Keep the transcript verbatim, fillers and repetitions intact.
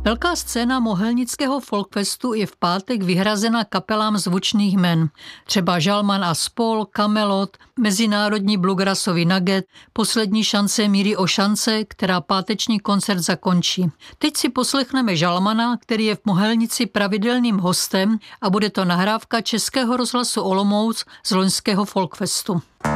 Velká scéna mohelnického folkfestu je v pátek vyhrazena kapelám zvučných jmen. Třeba Žalman a spol, Kamelot, Mezinárodní bluegrassový nugget, Poslední šance Míry o šance, která páteční koncert zakončí. Teď si poslechneme Žalmana, který je v Mohelnici pravidelným hostem a bude to nahrávka Českého rozhlasu Olomouc z loňského folkfestu.